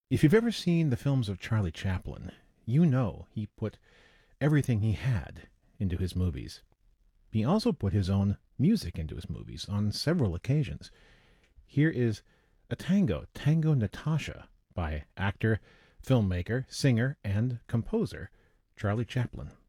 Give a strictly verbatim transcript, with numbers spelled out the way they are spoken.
If you've ever seen the films of Charlie Chaplin, you know he put everything he had into his movies. He also put his own music into his movies on several occasions. Here is a tango, Tango Natasha, by actor, filmmaker, singer, and composer Charlie Chaplin.